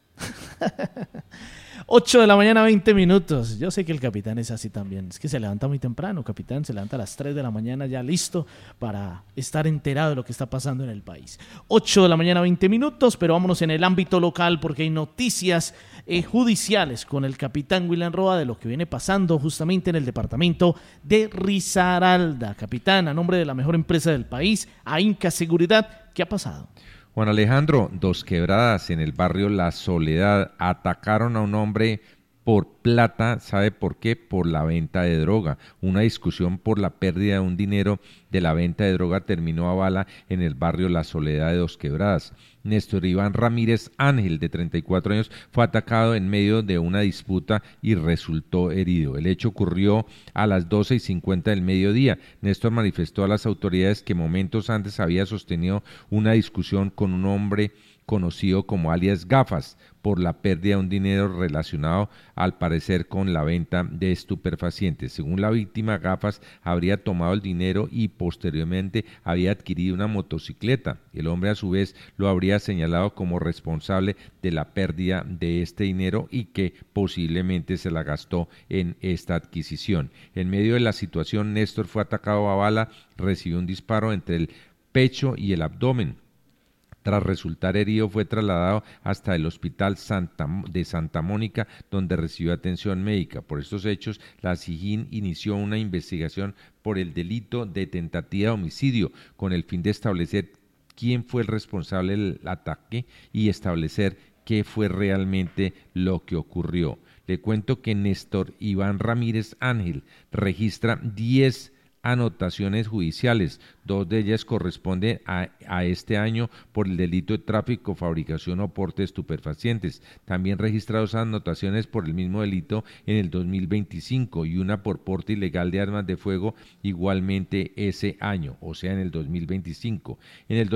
8 de la mañana, 20 minutos. Yo sé que el capitán es así también. Es que se levanta muy temprano, capitán. Se levanta a las 3 de la mañana ya listo para estar enterado de lo que está pasando en el país. 8 de la mañana, 20 minutos, pero vámonos en el ámbito local porque hay noticias judiciales con el capitán William Roa de lo que viene pasando justamente en el departamento de Risaralda. Capitán, a nombre de la mejor empresa del país, AINCA Seguridad, ¿qué ha pasado? Juan Alejandro, Dos Quebradas en el barrio La Soledad atacaron a un hombre por plata, ¿sabe por qué? Por la venta de droga. Una discusión por la pérdida de un dinero de la venta de droga terminó a bala en el barrio La Soledad de Dos Quebradas. Néstor Iván Ramírez Ángel, de 34 años, fue atacado en medio de una disputa y resultó herido. El hecho ocurrió a las 12:50 del mediodía. Néstor manifestó a las autoridades que momentos antes había sostenido una discusión con un hombre conocido como alias Gafas, por la pérdida de un dinero relacionado al parecer con la venta de estupefacientes. Según la víctima, Gafas habría tomado el dinero y posteriormente había adquirido una motocicleta. El hombre a su vez lo habría señalado como responsable de la pérdida de este dinero y que posiblemente se la gastó en esta adquisición. En medio de la situación, Néstor fue atacado a bala, recibió un disparo entre el pecho y el abdomen. Tras resultar herido, fue trasladado hasta el Hospital de Santa Mónica, donde recibió atención médica. Por estos hechos, la SIJIN inició una investigación por el delito de tentativa de homicidio, con el fin de establecer quién fue el responsable del ataque y establecer qué fue realmente lo que ocurrió. Le cuento que Néstor Iván Ramírez Ángel registra 10 anotaciones judiciales, 2 de ellas corresponden a este año por el delito de tráfico, fabricación o porte de estupefacientes. También registra 2 anotaciones por el mismo delito en el 2025 y una por porte ilegal de armas de fuego igualmente ese año, o sea en el 2025. En el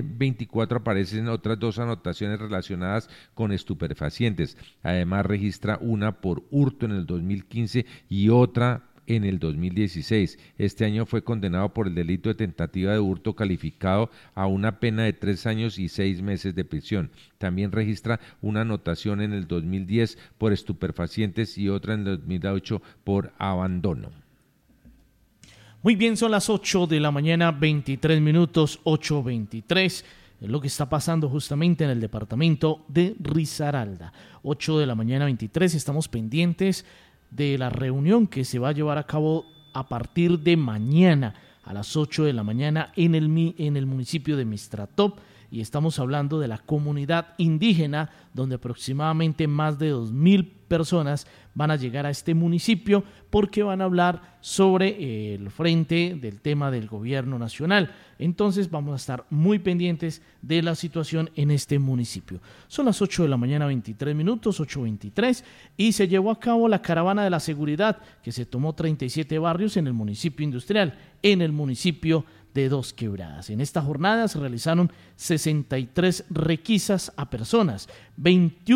2024 aparecen otras 2 anotaciones relacionadas con estupefacientes. Además registra una por hurto en el 2015 y otra en el 2016. Este año fue condenado por el delito de tentativa de hurto calificado a una pena de 3 años y 6 meses de prisión. También registra una anotación en el 2010 por estupefacientes y otra en el 2008 por abandono. Muy bien, son las 8 de la mañana, 23 minutos, 8:23. Es lo que está pasando justamente en el departamento de Risaralda. 8 de la mañana, 23. Estamos pendientes de la reunión que se va a llevar a cabo a partir de mañana a las 8 de la mañana en el municipio de Mistratop, y estamos hablando de la comunidad indígena, donde aproximadamente más de 2,000 personas van a llegar a este municipio porque van a hablar sobre el frente del tema del gobierno nacional. Entonces vamos a estar muy pendientes de la situación en este municipio. Son las 8 de la mañana, 23 minutos, 8:23, y se llevó a cabo la caravana de la seguridad que se tomó 37 barrios en el municipio industrial, en el municipio de Dos Quebradas. En esta jornada se realizaron 63 requisas a personas, 21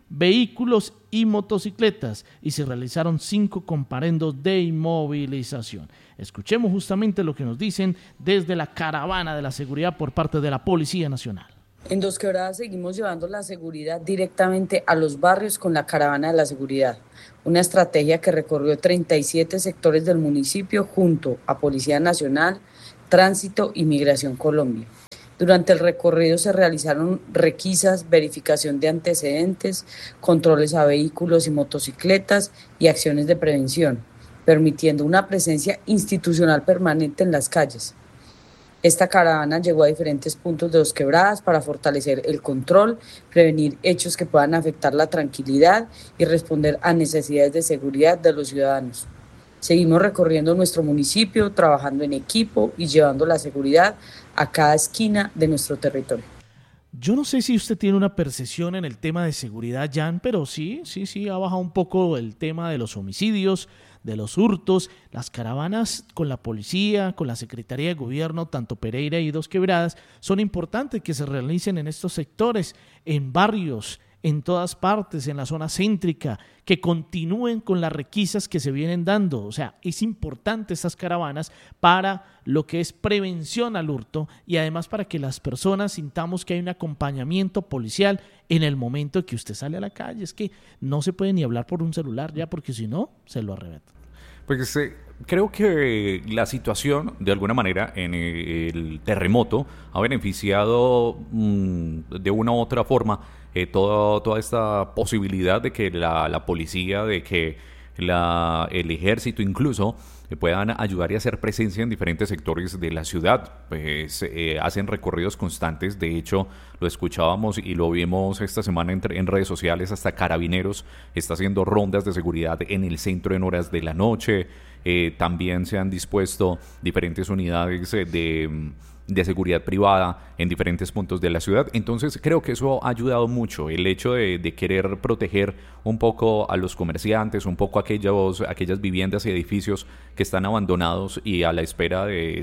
vehículos y motocicletas y se realizaron 5 comparendos de inmovilización. Escuchemos justamente lo que nos dicen desde la caravana de la seguridad por parte de la Policía Nacional. En Dos Quebradas seguimos llevando la seguridad directamente a los barrios con la caravana de la seguridad, una estrategia que recorrió 37 sectores del municipio junto a Policía Nacional, Tránsito y Migración Colombia. Durante el recorrido se realizaron requisas, verificación de antecedentes, controles a vehículos y motocicletas y acciones de prevención, permitiendo una presencia institucional permanente en las calles. Esta caravana llegó a diferentes puntos de Dos Quebradas para fortalecer el control, prevenir hechos que puedan afectar la tranquilidad y responder a necesidades de seguridad de los ciudadanos. Seguimos recorriendo nuestro municipio, trabajando en equipo y llevando la seguridad a cada esquina de nuestro territorio. Yo no sé si usted tiene una percepción en el tema de seguridad, Jan, pero sí, ha bajado un poco el tema de los homicidios, de los hurtos. Las caravanas con la policía, con la Secretaría de Gobierno, tanto Pereira y Dos Quebradas, son importantes que se realicen en estos sectores, en barrios, en todas partes, en la zona céntrica, que continúen con las requisas que se vienen dando. O sea, es importante estas caravanas para lo que es prevención al hurto y además para que las personas sintamos que hay un acompañamiento policial en el momento que usted sale a la calle. Es que no se puede ni hablar por un celular ya, porque si no, se lo arrebatan. Pues creo que la situación, de alguna manera, en el terremoto ha beneficiado de una u otra forma toda esta posibilidad de que la policía, de que el ejército incluso puedan ayudar y hacer presencia en diferentes sectores de la ciudad. Pues hacen recorridos constantes. De hecho, lo escuchábamos y lo vimos esta semana en redes sociales. Hasta Carabineros está haciendo rondas de seguridad en el centro en horas de la noche. También se han dispuesto diferentes unidades de seguridad privada en diferentes puntos de la ciudad. Entonces creo que eso ha ayudado mucho, el hecho de querer proteger un poco a los comerciantes, un poco a aquellas viviendas y edificios que están abandonados y a la espera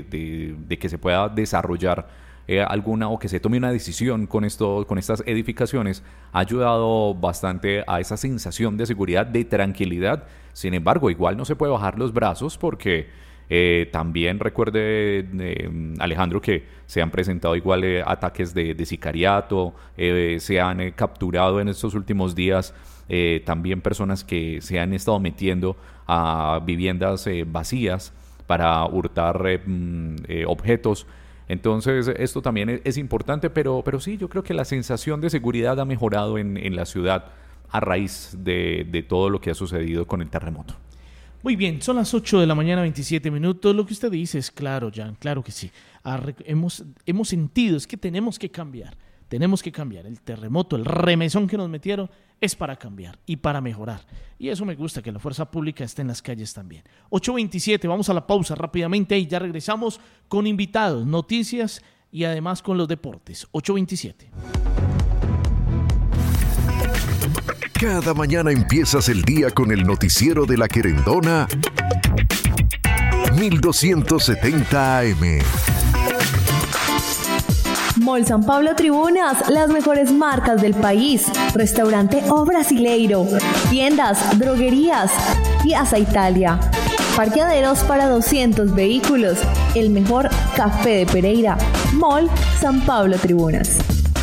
de que se pueda desarrollar alguna o que se tome una decisión con estas edificaciones. Ha ayudado bastante a esa sensación de seguridad, de tranquilidad. Sin embargo, igual no se puede bajar los brazos porque también recuerde, Alejandro, que se han presentado igual ataques de sicariato, se han capturado en estos últimos días también personas que se han estado metiendo a viviendas vacías para hurtar objetos. Entonces esto también es importante, pero sí, yo creo que la sensación de seguridad ha mejorado en la ciudad a raíz de todo lo que ha sucedido con el terremoto. Muy bien, son las 8 de la mañana, 27 minutos. Lo que usted dice es claro, Jan, claro que sí. Hemos sentido, es que tenemos que cambiar. El terremoto, el remesón que nos metieron es para cambiar y para mejorar. Y eso me gusta, que la fuerza pública esté en las calles también. 8:27, vamos a la pausa rápidamente y ya regresamos con invitados, noticias y además con los deportes. 8:27. Cada mañana empiezas el día con el noticiero de La Querendona 1270 AM. Mall San Pablo Tribunas, las mejores marcas del país. Restaurante O Brasileiro, tiendas, droguerías y Asa Italia. Parqueaderos para 200 vehículos. El mejor café de Pereira. Mall San Pablo Tribunas.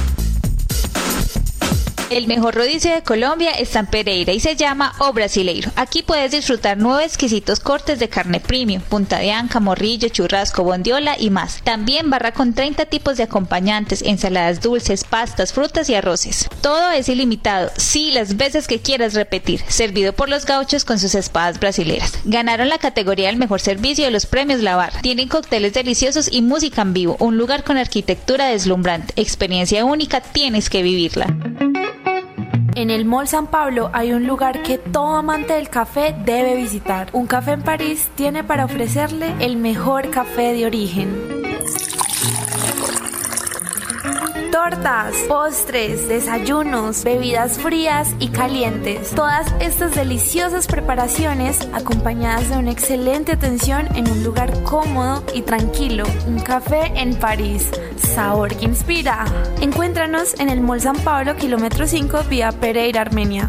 El mejor rodicio de Colombia está en Pereira y se llama O Brasileiro. Aquí puedes disfrutar 9 exquisitos cortes de carne premium, punta de anca, morrillo, churrasco, bondiola y más. También barra con 30 tipos de acompañantes, ensaladas dulces, pastas, frutas y arroces. Todo es ilimitado, sí, las veces que quieras repetir. Servido por los gauchos con sus espadas brasileras. Ganaron la categoría del mejor servicio de los premios La Barra. Tienen cócteles deliciosos y música en vivo. Un lugar con arquitectura deslumbrante. Experiencia única, tienes que vivirla. En el Mall San Pablo hay un lugar que todo amante del café debe visitar. Un Café en París tiene para ofrecerle el mejor café de origen. tortas, postres, desayunos, bebidas frías y calientes. Todas estas deliciosas preparaciones acompañadas de una excelente atención en un lugar cómodo y tranquilo. Un café en París. Sabor que inspira. Encuéntranos en el Mall San Pablo, kilómetro 5, vía Pereira, Armenia.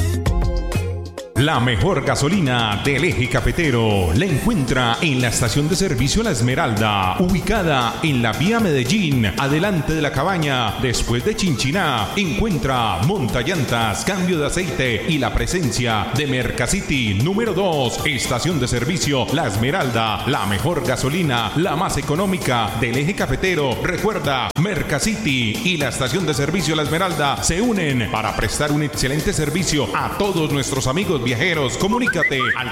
La mejor gasolina del eje cafetero la encuentra en la estación de servicio La Esmeralda, ubicada en la vía Medellín, adelante de la cabaña, después de Chinchiná. Encuentra montallantas, cambio de aceite y la presencia de Mercacity número 2, estación de servicio La Esmeralda, la mejor gasolina, la más económica del eje cafetero. Recuerda, Mercacity y la estación de servicio La Esmeralda se unen para prestar un excelente servicio a todos nuestros amigos viajeros. Comunícate al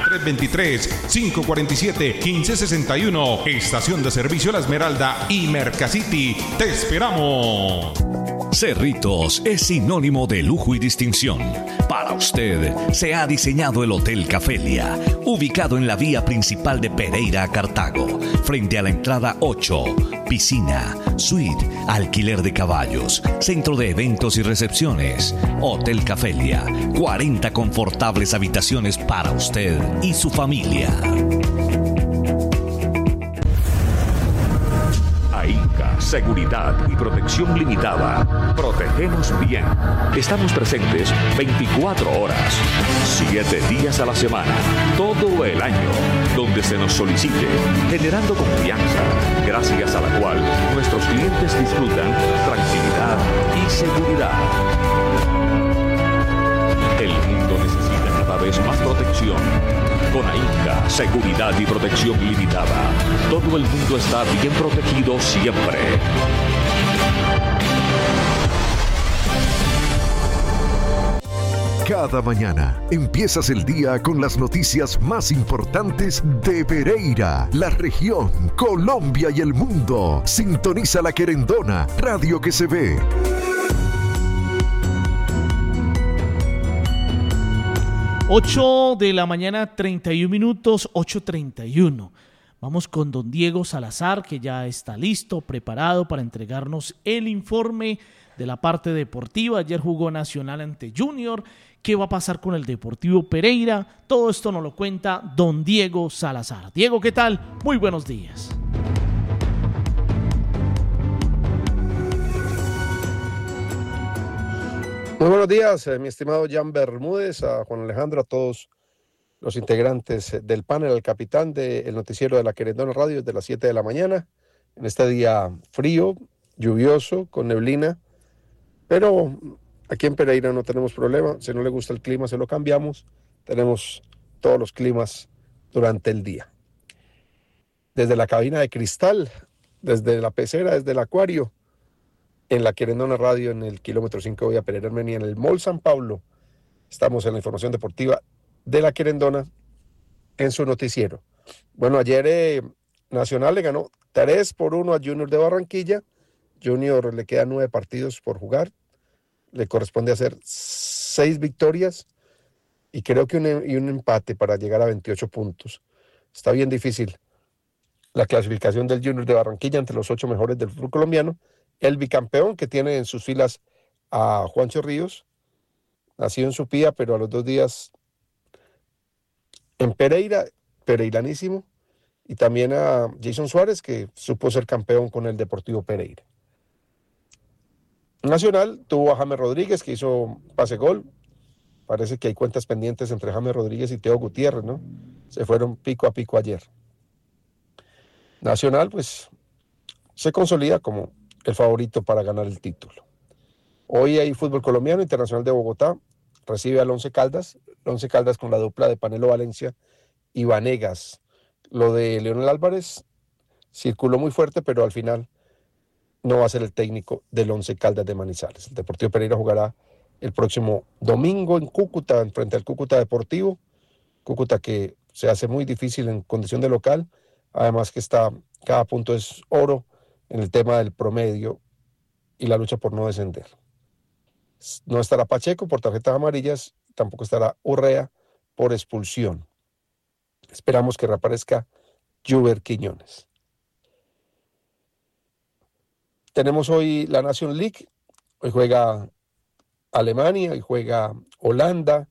323-547-1561. Estación de servicio La Esmeralda y Mercacity. ¡Te esperamos! Cerritos es sinónimo de lujo y distinción. Para usted se ha diseñado el Hotel Cafelia, ubicado en la vía principal de Pereira a Cartago, frente a la entrada 8. Piscina, suite, alquiler de caballos, centro de eventos y recepciones. Hotel Cafelia, 40 confortables habitaciones para usted y su familia. AINCA, Seguridad y Protección Limitada. Protegemos bien. Estamos presentes 24 horas, 7 días a la semana, todo el año, donde se nos solicite, generando confianza, gracias a la cual nuestros clientes disfrutan tranquilidad y seguridad. El mundo necesita cada vez más protección. Con AINCA, Seguridad y Protección Limitada, todo el mundo está bien protegido siempre. Cada mañana empiezas el día con las noticias más importantes de Pereira, la región, Colombia y el mundo. Sintoniza La Querendona, radio que se ve. 8 de la mañana, 31 minutos, 8:31. Vamos con don Diego Salazar, que ya está listo, preparado para entregarnos el informe de la parte deportiva. Ayer jugó Nacional ante Junior. ¿Qué va a pasar con el Deportivo Pereira? Todo esto nos lo cuenta don Diego Salazar. Diego, ¿qué tal? Muy buenos días. Muy buenos días, mi estimado Jan Bermúdez, a Juan Alejandro, a todos los integrantes del panel, al capitán del noticiero de La Querendona Radio desde las 7 de la mañana, en este día frío, lluvioso, con neblina, pero aquí en Pereira no tenemos problema. Si no le gusta el clima, se lo cambiamos. Tenemos todos los climas durante el día. Desde la cabina de cristal, desde la pecera, desde el acuario, en La Querendona Radio, en el kilómetro 5 vía Pereira, Armenia, en el Mall San Pablo. Estamos en la información deportiva de La Querendona en su noticiero. Bueno, ayer Nacional le ganó 3-1 a Junior de Barranquilla. Junior le quedan 9 partidos por jugar. Le corresponde hacer 6 victorias y creo que un empate para llegar a 28 puntos. Está bien difícil la clasificación del Junior de Barranquilla entre los 8 mejores del fútbol colombiano. El bicampeón, que tiene en sus filas a Juancho Ríos, nacido en Supía, pero a los 2 días en Pereira, pereiranísimo, y también a Jason Suárez, que supo ser campeón con el Deportivo Pereira. Nacional tuvo a James Rodríguez, que hizo pase gol. Parece que hay cuentas pendientes entre James Rodríguez y Teo Gutiérrez, ¿no? Se fueron pico a pico ayer. Nacional, pues, se consolida como el favorito para ganar el título. Hoy hay fútbol colombiano. Internacional de Bogotá recibe al Once Caldas. El Once Caldas con la dupla de Panelo Valencia y Vanegas. Lo de Leonel Álvarez circuló muy fuerte, pero al final no va a ser el técnico del Once Caldas de Manizales. El Deportivo Pereira jugará el próximo domingo en Cúcuta, frente al Cúcuta Deportivo. Cúcuta que se hace muy difícil en condición de local. Además que cada punto es oro en el tema del promedio y la lucha por no descender. No estará Pacheco por tarjetas amarillas, tampoco estará Urrea por expulsión. Esperamos que reaparezca Juber Quiñones. Tenemos hoy la Nations League, hoy juega Alemania, hoy juega Holanda,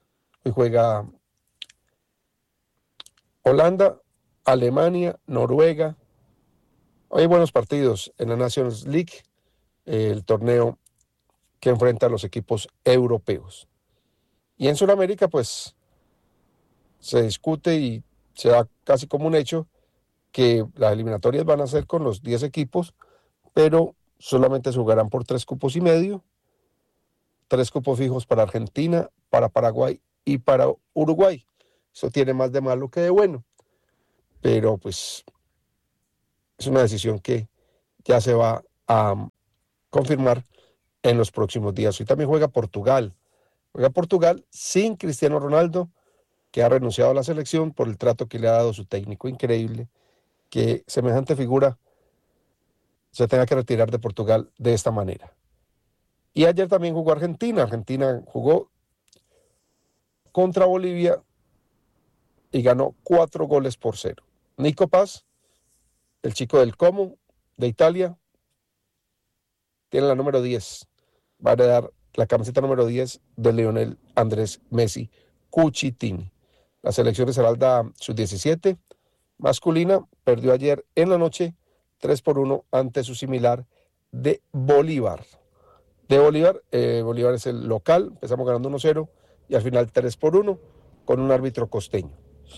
Alemania, Noruega. Hoy hay buenos partidos en la Nations League, el torneo que enfrenta a los equipos europeos. Y en Sudamérica, pues, se discute y se da casi como un hecho que las eliminatorias van a ser con los 10 equipos, pero solamente se jugarán por 3 cupos y medio, 3 cupos fijos para Argentina, para Paraguay y para Uruguay. Eso tiene más de malo que de bueno, pero pues es una decisión que ya se va a confirmar en los próximos días. Hoy también juega Portugal sin Cristiano Ronaldo, que ha renunciado a la selección por el trato que le ha dado su técnico. Increíble que semejante figura se tenga que retirar de Portugal de esta manera. Y ayer también jugó Argentina. Argentina jugó contra Bolivia y ganó 4-0. Nico Paz, el chico del Como de Italia, tiene la número 10. Va a heredar la camiseta número 10 de Lionel Andrés Messi Cucitini. La selección Esmeralda sub-17 masculina perdió ayer en la noche 3-1 ante su similar de Bolívar. Bolívar es el local, empezamos ganando 1-0 y al final 3-1 con un árbitro costeño.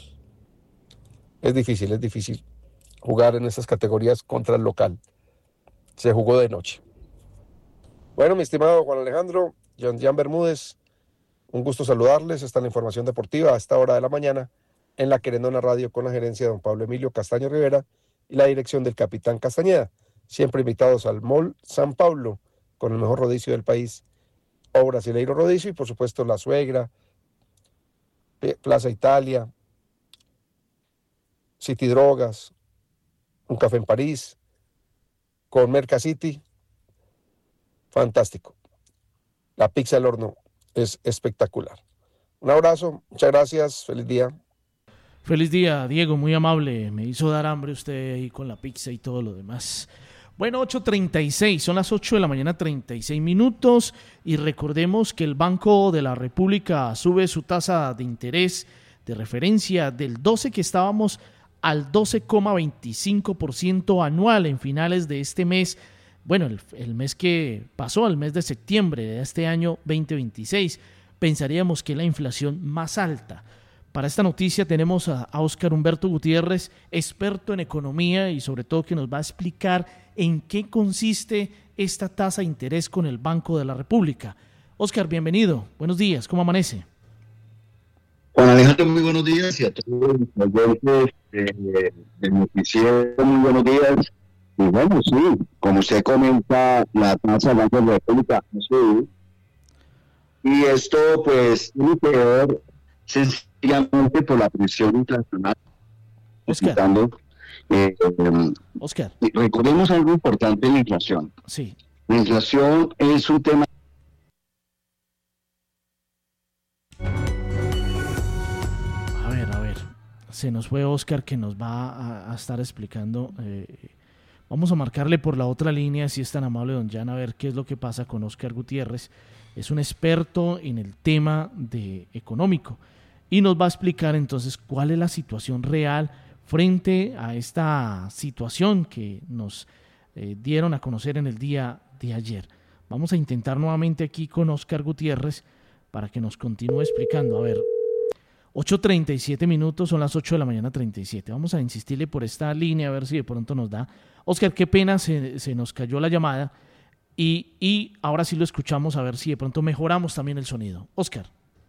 Es difícil jugar en esas categorías contra el local. Se jugó de noche. Bueno, mi estimado Juan Alejandro, Jan Bermúdez, un gusto saludarles. Esta es la información deportiva a esta hora de la mañana en la Querendona Radio con la gerencia de don Pablo Emilio Castaño Rivera y la dirección del capitán Castañeda. Siempre invitados al Mall San Pablo con el mejor rodicio del país, O Brasileiro Rodicio, y por supuesto La Suegra, Plaza Italia, City Drogas, un café en París, con Mercacity. Fantástico. La pizza al horno es espectacular. Un abrazo, muchas gracias, feliz día. Feliz día, Diego, muy amable. Me hizo dar hambre usted ahí con la pizza y todo lo demás. Bueno, 8:36, son las 8 de la mañana, 36 minutos. Y recordemos que el Banco de la República sube su tasa de interés de referencia del 12 que estábamos al 12,25% anual en finales de este mes. Bueno, el mes que pasó, el mes de septiembre de este año 2026, pensaríamos que la inflación más alta. Para esta noticia tenemos a Óscar Humberto Gutiérrez, experto en economía y sobre todo que nos va a explicar en qué consiste esta tasa de interés con el Banco de la República. Óscar, bienvenido. Buenos días, ¿cómo amanece? Juan Alejandro, muy buenos días y a todos los oyentes del noticiero, muy buenos días. Y bueno, sí, como usted comenta, la tasa del Banco de la República sube. Y esto, pues, tiene que ver sencillamente por la presión internacional. Óscar. Recordemos algo importante en la inflación. Sí. La inflación es un tema. A ver. Se nos fue Óscar que nos va a estar explicando. Vamos a marcarle por la otra línea, si es tan amable, don Jan, a ver qué es lo que pasa con Óscar Gutiérrez. Es un experto en el tema económico y nos va a explicar entonces cuál es la situación real frente a esta situación que nos dieron a conocer en el día de ayer. Vamos a intentar nuevamente aquí con Óscar Gutiérrez para que nos continúe explicando. A ver, 8:37 minutos, son las 8 de la mañana 37. Vamos a insistirle por esta línea a ver si de pronto nos da. Óscar, qué pena, se nos cayó la llamada y ahora sí lo escuchamos, a ver si de pronto mejoramos también el sonido. Óscar.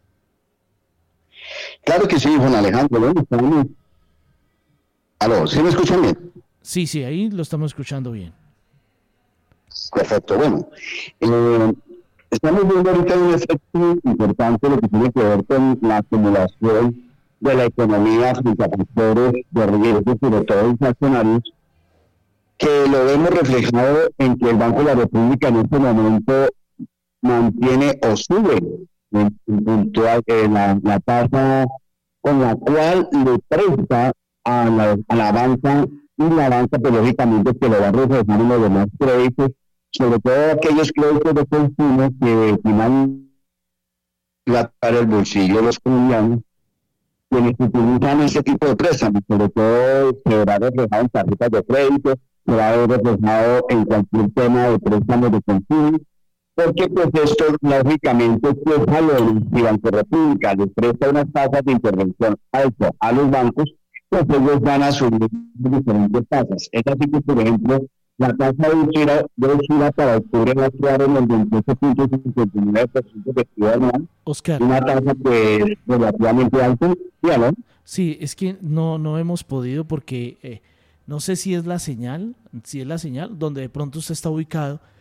Claro que sí, Juan Alejandro. Bueno, ¿aló? ¿Sí me escuchan bien? Sí, ahí lo estamos escuchando bien. Perfecto, bueno. Estamos viendo ahorita un efecto importante lo que tiene que ver con la acumulación de la economía frente a factores de riesgo, sobre todo inflacionarios, que lo vemos reflejado en que el Banco de la República en este momento mantiene o sube la tasa con la cual le presta a la banca y la banca, pues lógicamente que lo va a reflejar en los demás créditos, sobre todo aquellos créditos de consumo que finalmente va a tocar el bolsillo de los colombianos, quienes utilizan este tipo de préstamos, sobre todo se verá reflejado en tarjetas de crédito, se verá reflejado en cualquier tema de préstamos de consumo, porque pues esto lógicamente pues Jalones y Banco República les presta unas tasas de intervención altas a los bancos, pues ellos van a subir diferentes tasas. Es así que, por ejemplo, la tasa de Chira para octubre va a quedar en el 28.59% efectivo anual. Oscar. Una tasa pues relativamente alta. ¿Sí, sí, es que no hemos podido porque no sé si es la señal donde de pronto usted está ubicado,